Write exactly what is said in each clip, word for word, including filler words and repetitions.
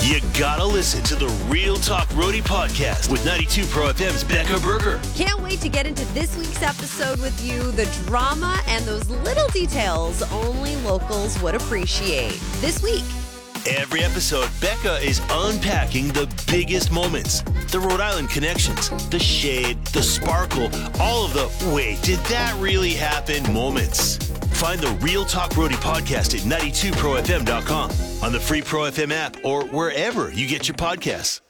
You gotta listen to the Real Talk Roadie podcast with ninety-two Pro F M's Becca Berger. Can't wait to get into this week's episode with you. The drama and those little details only locals would appreciate. This week. Every episode, Becca is unpacking the biggest moments, the Rhode Island connections, the shade, the sparkle, all of the wait, did that really happen moments. Find the Real Talk Roadie podcast at ninety-two pro f m dot com, on the free Pro F M app, or wherever you get your podcasts.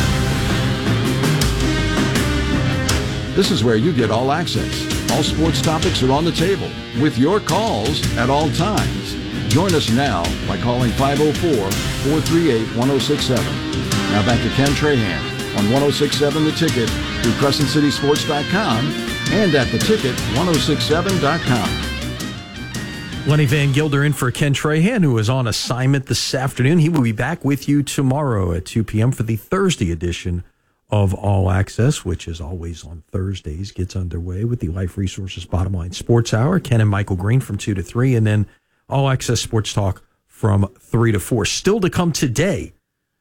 This is where you get all access. All sports topics are on the table with your calls at all times. Join us now by calling five oh four, four three eight, one oh six seven. Now back to Ken Trahan on one oh six seven The Ticket through Crescent City Sports dot com and at the ticket ten sixty-seven dot com. Lenny Van Gilder in for Ken Trahan, who is on assignment this afternoon. He will be back with you tomorrow at two p.m. for the Thursday edition of All Access, which is always on Thursdays, gets underway with the Life Resources Bottom Line Sports Hour. Ken and Michael Green from two to three, and then All Access Sports Talk from three to four. Still to come today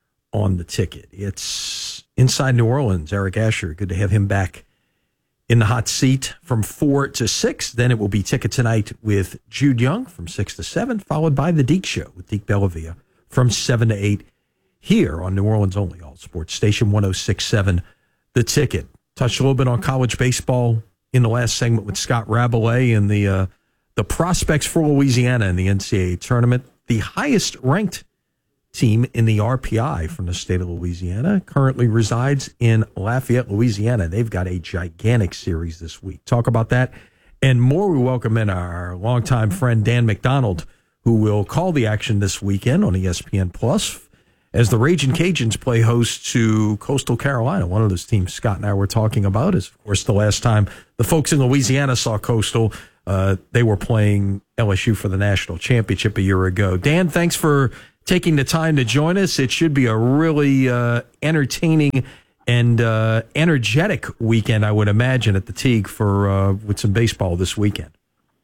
on The Ticket. It's Inside New Orleans. Eric Asher, good to have him back in the hot seat from four to six. Then it will be Ticket Tonight with Jude Young from six to seven, followed by The Deke Show with Deke Bellavia from seven to eight here on New Orleans' only all sports station, ten sixty-seven The Ticket. Touched a little bit on college baseball in the last segment with Scott Rabelais and the uh, the prospects for Louisiana in the N C double A tournament. The highest ranked team in the R P I from the state of Louisiana currently resides in Lafayette, Louisiana. They've got a gigantic series this week. Talk about that and more. We welcome in our longtime friend Dan McDonald, who will call the action this weekend on E S P N Plus as the Ragin' Cajuns play host to Coastal Carolina. One of those teams Scott and I were talking about is, of course, the last time the folks in Louisiana saw Coastal. Uh, they were playing L S U for the national championship a year ago. Dan, thanks for taking the time to join us. It should be a really uh, entertaining and uh, energetic weekend, I would imagine, at the Teague for uh, with some baseball this weekend.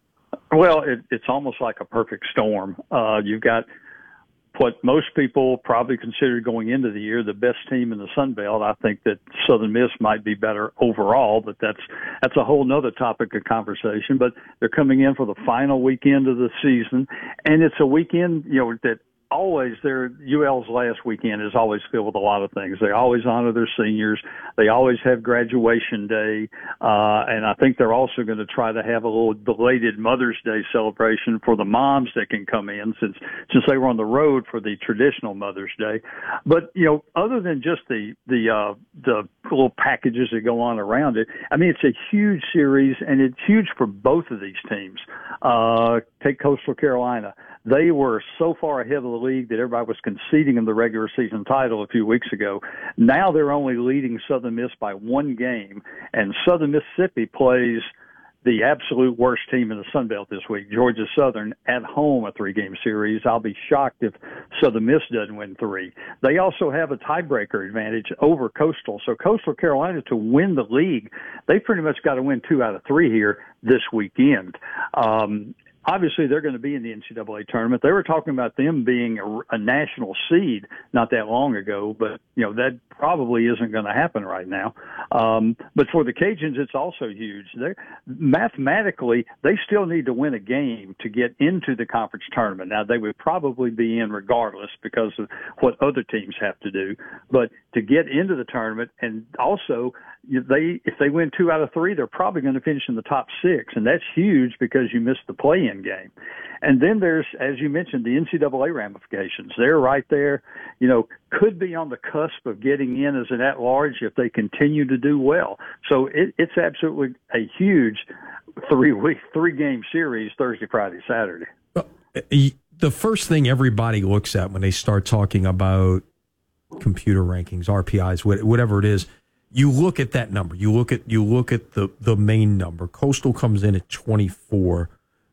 Well, it, it's almost like a perfect storm. Uh, you've got what most people probably considered going into the year the best team in the Sun Belt. I think that Southern Miss might be better overall, but that's that's a whole nother topic of conversation. But they're coming in for the final weekend of the season, and it's a weekend, you know, that always their U L's last weekend is always filled with a lot of things. They always honor their seniors. They always have graduation day. Uh, and I think they're also going to try to have a little belated Mother's Day celebration for the moms that can come in since, since they were on the road for the traditional Mother's Day. But, you know, other than just the, the, uh, the little packages that go on around it, I mean, it's a huge series and it's huge for both of these teams. Uh, take Coastal Carolina. They were so far ahead of the league that everybody was conceding them the regular season title a few weeks ago. Now they're only leading Southern Miss by one game, and Southern Mississippi plays the absolute worst team in the Sun Belt this week, Georgia Southern, at home, a three-game series. I'll be shocked if Southern Miss doesn't win three. They also have a tiebreaker advantage over Coastal. So Coastal Carolina, to win the league, they pretty much got to win two out of three here this weekend. Um, Obviously, they're going to be in the N C double A tournament. They were talking about them being a, a national seed not that long ago, but, you know, that probably isn't going to happen right now. Um, but for the Cajuns, it's also huge. They're, mathematically, they still need to win a game to get into the conference tournament. Now, they would probably be in regardless because of what other teams have to do. But to get into the tournament, and also they if they win two out of three, they're probably going to finish in the top six, and that's huge because you missed the play-in game. And then there's, as you mentioned, the N C double A ramifications. They're right there, you know, could be on the cusp of getting in as an at-large if they continue to do well. So it, it's absolutely a huge three-week, three-game series, Thursday, Friday, Saturday. Well, the first thing everybody looks at when they start talking about computer rankings, R P Is, whatever it is, you look at that number. You look at you look at the, the main number. Coastal comes in at twenty-four.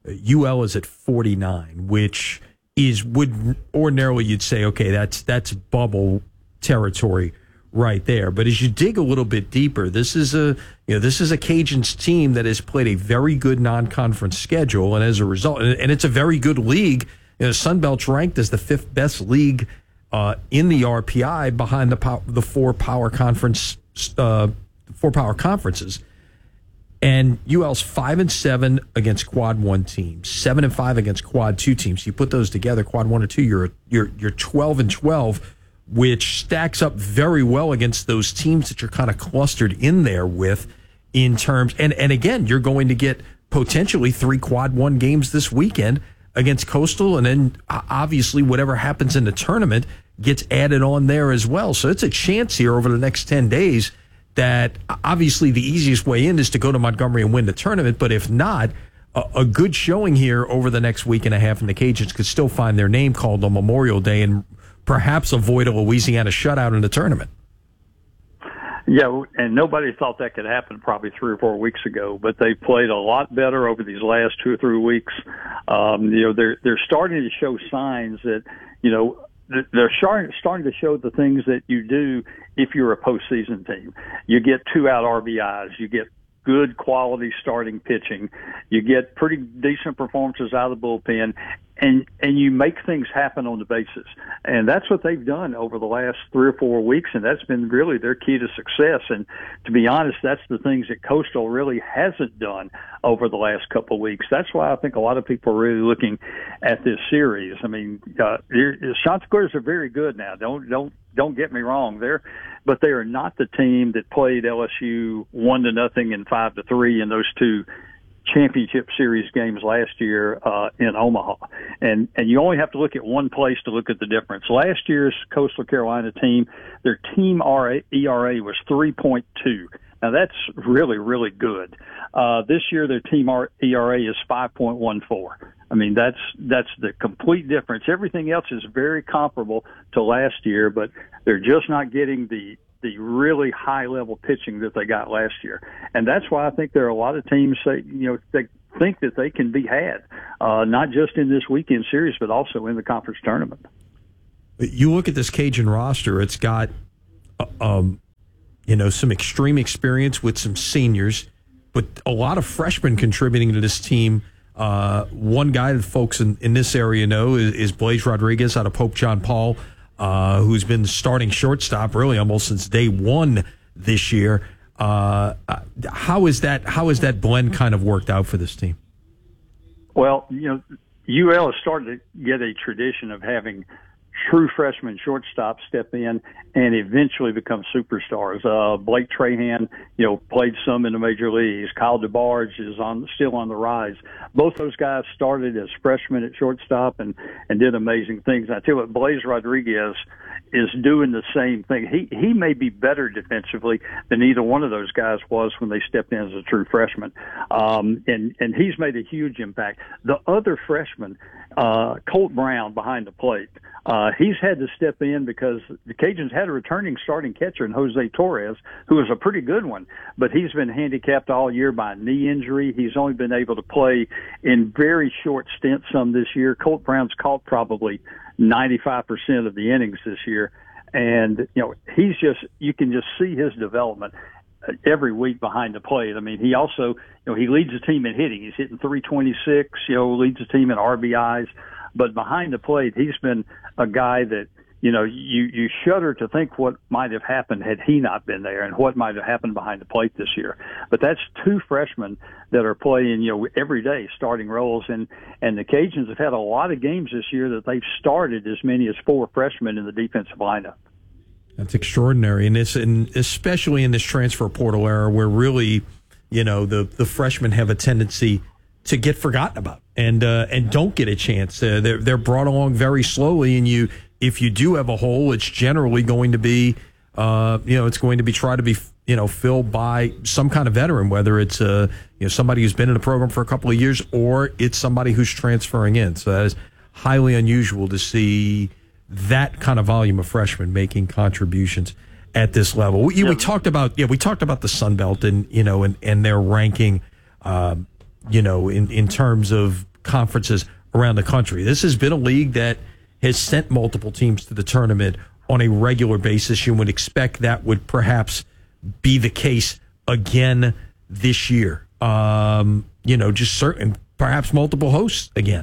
U L is at forty-nine, which is would ordinarily you'd say, okay, that's that's bubble territory right there. But as you dig a little bit deeper, this is a you know this is a Cajuns team that has played a very good non-conference schedule, and as a result, and it's a very good league. You know, Sun Belt's ranked as the fifth best league uh, in the R P I behind the pow- the four power conference uh, four power conferences. And U L's five and seven against quad one teams, seven and five against quad two teams. You put those together, quad one or two, you're you're you're twelve and twelve, which stacks up very well against those teams that you're kind of clustered in there with. In terms, and and again, you're going to get potentially three quad one games this weekend against Coastal, and then obviously whatever happens in the tournament gets added on there as well. So it's a chance here over the next ten days. That obviously the easiest way in is to go to Montgomery and win the tournament, but if not, a, a good showing here over the next week and a half, and the Cajuns could still find their name called on Memorial Day and perhaps avoid a Louisiana shutout in the tournament. Yeah, and nobody thought that could happen probably three or four weeks ago, but they played a lot better over these last two or three weeks. Um, you know, they're they're starting to show signs that, you know, they're starting to show the things that you do if you're a postseason team. You get two out R B Is, you get good quality starting pitching, you get pretty decent performances out of the bullpen, and and you make things happen on the bases. And that's what they've done over the last three or four weeks, and that's been really their key to success. And to be honest, that's the things that Coastal really hasn't done over the last couple of weeks. That's why I think a lot of people are really looking at this series. I mean, uh, Chanticleers are very good now. Don't don't don't get me wrong. They're but they are not the team that played L S U one to nothing and five to three in those two championship series games last year uh, in Omaha. And and you only have to look at one place to look at the difference. Last year's Coastal Carolina team, their team E R A was three point two. Now, that's really, really good. Uh, this year, their team E R A is five point one four. I mean, that's that's the complete difference. Everything else is very comparable to last year, but they're just not getting the the really high-level pitching that they got last year. And that's why I think there are a lot of teams that, you know, they think that they can be had, uh, not just in this weekend series, but also in the conference tournament. You look at this Cajun roster, it's got, um, you know, some extreme experience with some seniors, but a lot of freshmen contributing to this team. Uh, one guy that folks in, in this area know is, is Blaze Rodriguez out of Pope John Paul, uh, who's been starting shortstop really almost since day one this year. Uh, how is that? How is that blend kind of worked out for this team? Well, you know, U L has started to get a tradition of having true freshman shortstops step in and eventually become superstars. Uh, Blake Trahan, you know, played some in the major leagues. Kyle DeBarge is on, still on the rise. Both those guys started as freshmen at shortstop and, and did amazing things. I tell you what, Blaze Rodriguez is doing the same thing. He, he may be better defensively than either one of those guys was when they stepped in as a true freshman. Um, and, and he's made a huge impact. The other freshman, uh, Colt Brown behind the plate, uh, he's had to step in because the Cajuns had a returning starting catcher in Jose Torres, who is a pretty good one, but he's been handicapped all year by a knee injury. He's only been able to play in very short stints some this year. Colt Brown's caught probably ninety-five percent of the innings this year. And, you know, he's just, you can just see his development every week behind the plate. I mean, he also, you know, he leads the team in hitting. He's hitting three twenty-six, you know, leads the team in R B Is. But behind the plate, he's been a guy that, you know, you, you shudder to think what might have happened had he not been there and what might have happened behind the plate this year. But that's two freshmen that are playing, you know, every day starting roles. And, and the Cajuns have had a lot of games this year that they've started as many as four freshmen in the defensive lineup. That's extraordinary. And this, and especially in this transfer portal era where really, you know, the, the freshmen have a tendency to get forgotten about and, uh, and don't get a chance. Uh, they're, they're brought along very slowly, and you, if you do have a hole, it's generally going to be, uh, you know, it's going to be try to be, you know, filled by some kind of veteran, whether it's, uh, you know, somebody who's been in the program for a couple of years or it's somebody who's transferring in. So that is highly unusual to see that kind of volume of freshmen making contributions at this level. We, yeah. we talked about, yeah, we talked about the Sun Belt and, you know, and, and their ranking, um, you know, in, in terms of conferences around the country. This has been a league that has sent multiple teams to the tournament on a regular basis. You would expect that would perhaps be the case again this year. Um, you know, just certain, perhaps multiple hosts again.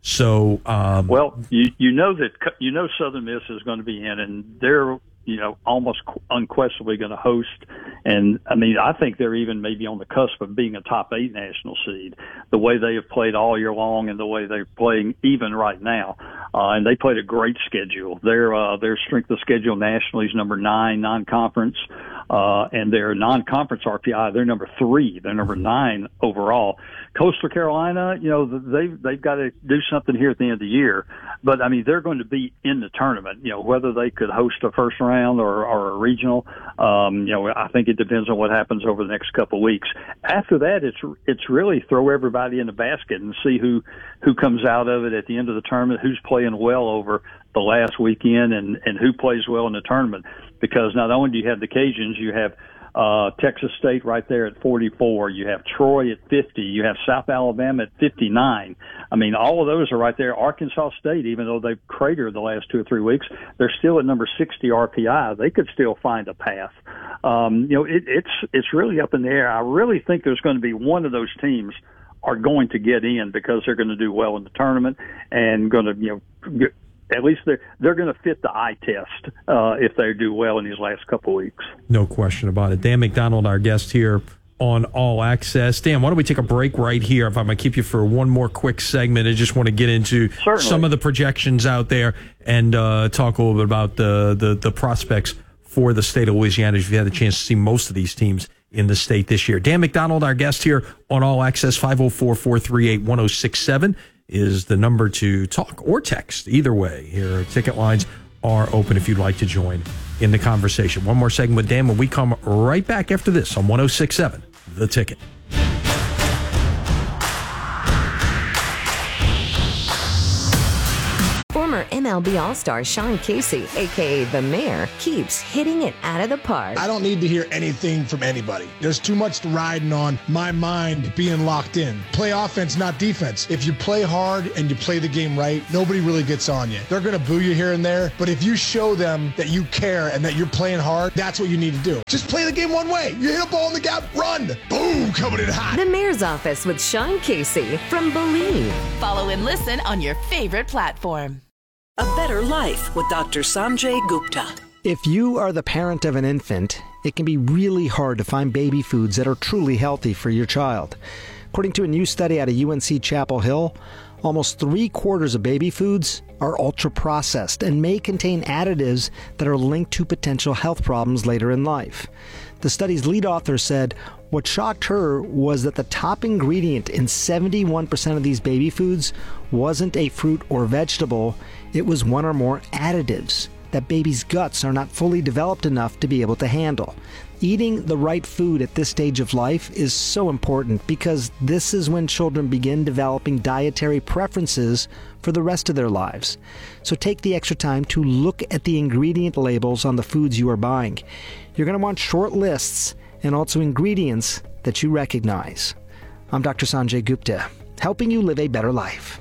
So, um, well, you you know that you know Southern Miss is going to be in, and they're you know almost unquestionably going to host. And I mean, I think they're even maybe on the cusp of being a top eight national seed. The way they have played all year long, and the way they're playing even right now, uh, and they played a great schedule. Their uh, their strength of schedule nationally is number nine non-conference, uh, and their non-conference R P I they're number three. They're number nine overall. Coastal Carolina, you know, they've they've got to do something here at the end of the year, but I mean, they're going to be in the tournament. You know, whether they could host a first round or, or a regional, um, you know, I think it depends on what happens over the next couple of weeks. After that, it's it's really throw everybody in the basket and see who who comes out of it at the end of the tournament, who's playing well over the last weekend, and and who plays well in the tournament. Because not only do you have the Cajuns, you have Uh, Texas State right there at forty-four. You have Troy at fifty. You have South Alabama at fifty-nine. I mean, all of those are right there. Arkansas State, even though they've cratered the last two or three weeks, they're still at number sixty R P I. They could still find a path. Um, you know, it, it's it's really up in the air. I really think there's going to be one of those teams are going to get in because they're going to do well in the tournament and going to, you know, get, at least they're, they're going to fit the eye test uh, if they do well in these last couple of weeks. No question about it. Dan McDonald, our guest here on All Access. Dan, why don't we take a break right here? If I'm going to keep you for one more quick segment, I just want to get into Certainly. some of the projections out there and uh, talk a little bit about the, the, the prospects for the state of Louisiana. If you had a chance to see most of these teams in the state this year. Dan McDonald, our guest here on All Access. Five oh four, four three eight, one oh six seven is the number to talk or text. Either way, here ticket lines are open if you'd like to join in the conversation. One more segment with Dan when we come right back after this on one oh six seven The Ticket. Former M L B All-Star Sean Casey, a k a. The Mayor, keeps hitting it out of the park. I don't need to hear anything from anybody. There's too much riding on my mind being locked in. Play offense, not defense. If you play hard and you play the game right, nobody really gets on you. They're going to boo you here and there, but if you show them that you care and that you're playing hard, that's what you need to do. Just play the game one way. You hit a ball in the gap, run. Boom, coming in hot. The Mayor's Office with Sean Casey from Believe. Follow and listen on your favorite platform. A Better Life with Doctor Sanjay Gupta. If you are the parent of an infant, it can be really hard to find baby foods that are truly healthy for your child. According to a new study out of U N C Chapel Hill, almost three quarters of baby foods are ultra-processed and may contain additives that are linked to potential health problems later in life. The study's lead author said what shocked her was that the top ingredient in seventy-one percent of these baby foods wasn't a fruit or vegetable, it was one or more additives that babies' guts are not fully developed enough to be able to handle. Eating the right food at this stage of life is so important because this is when children begin developing dietary preferences for the rest of their lives. So take the extra time to look at the ingredient labels on the foods you are buying. You're going to want short lists and also ingredients that you recognize. I'm Doctor Sanjay Gupta, helping you live a better life.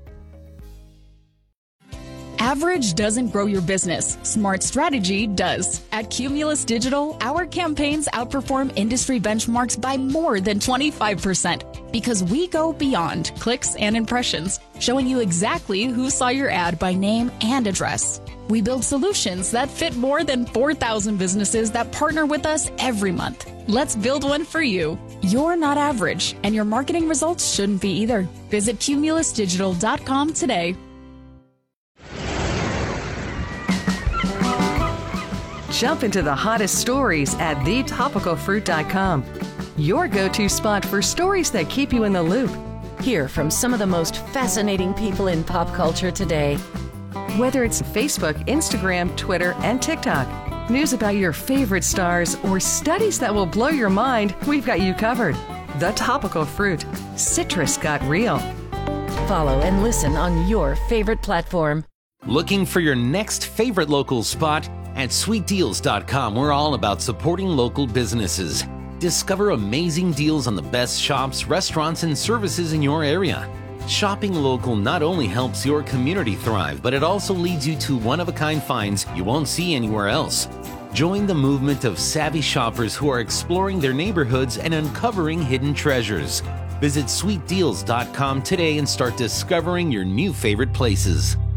Average doesn't grow your business. Smart strategy does. At Cumulus Digital, our campaigns outperform industry benchmarks by more than twenty-five percent because we go beyond clicks and impressions, showing you exactly who saw your ad by name and address. We build solutions that fit more than four thousand businesses that partner with us every month. Let's build one for you. You're not average, and your marketing results shouldn't be either. Visit cumulus digital dot com today. Jump into the hottest stories at the topical fruit dot com. Your go-to spot for stories that keep you in the loop. Hear from some of the most fascinating people in pop culture today. Whether it's Facebook, Instagram, Twitter, and TikTok, news about your favorite stars, or studies that will blow your mind, we've got you covered. The Topical Fruit. Citrus got real. Follow and listen on your favorite platform. Looking for your next favorite local spot? At sweet deals dot com, we're all about supporting local businesses. Discover amazing deals on the best shops, restaurants, and services in your area. Shopping local not only helps your community thrive, but it also leads you to one-of-a-kind finds you won't see anywhere else. Join the movement of savvy shoppers who are exploring their neighborhoods and uncovering hidden treasures. Visit sweet deals dot com today and start discovering your new favorite places.